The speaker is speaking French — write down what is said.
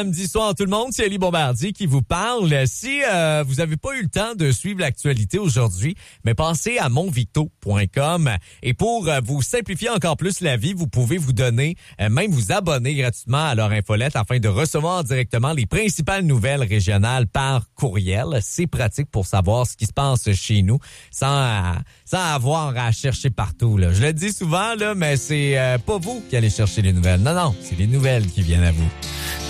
Samedi soir, tout le monde, c'est Ali Bombardier qui vous parle. Si vous n'avez pas eu le temps de suivre l'actualité aujourd'hui, mais pensez à monvicto.com. Et pour vous simplifier encore plus la vie, vous pouvez vous donner, même vous abonner gratuitement à leur infolette afin de recevoir directement les principales nouvelles régionales par courriel. C'est pratique pour savoir ce qui se passe chez nous sans avoir à chercher partout, là. Je le dis souvent, là, mais c'est pas vous qui allez chercher les nouvelles. Non, c'est les nouvelles qui viennent à vous.